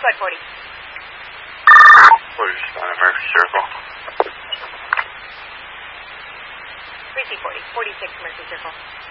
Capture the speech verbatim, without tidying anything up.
Squad forty. Where's uh, Murphy Circle? three C forty. forty-six Murphy Circle.